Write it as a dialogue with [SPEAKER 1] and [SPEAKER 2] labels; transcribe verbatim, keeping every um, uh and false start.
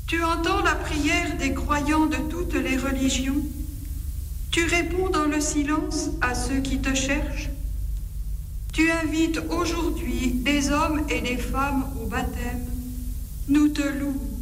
[SPEAKER 1] Tu entends la prière des croyants de toutes les religions. Tu réponds dans le silence à ceux qui te cherchent. Tu invites aujourd'hui des hommes et des femmes au baptême. Nous te louons.